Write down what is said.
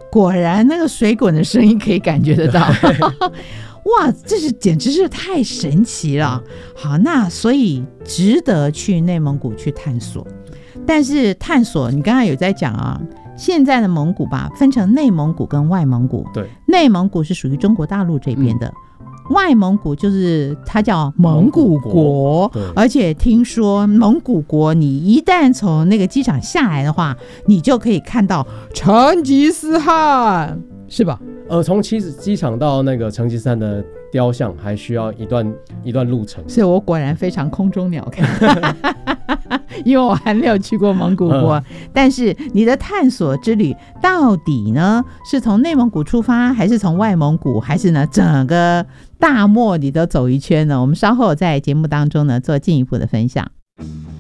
果然那个水滚的声音可以感觉得到哇，这是简直是太神奇了。好，那所以值得去内蒙古去探索。但是探索你刚才有在讲啊，现在的蒙古吧分成内蒙古跟外蒙古。 对， 内蒙古是属于中国大陆这边的，外蒙古就是它叫蒙古国，而且听说蒙古国你一旦从那个机场下来的话，你就可以看到成吉思汗，是吧？ 从机场到那个成吉思汗的雕像还需要一段路程。 所以我果然非常空中鸟看因为我还没有去过蒙古国但是你的探索之旅到底呢是从内蒙古出发，还是从外蒙古，还是呢整个大漠你都走一圈呢？我们稍后在节目当中呢做进一步的分享。